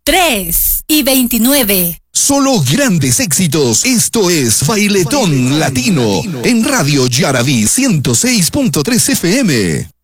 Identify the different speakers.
Speaker 1: 3 y 29.
Speaker 2: Solo grandes éxitos. Esto es Bailetón Latino en Radio Yaraví 106.3 FM.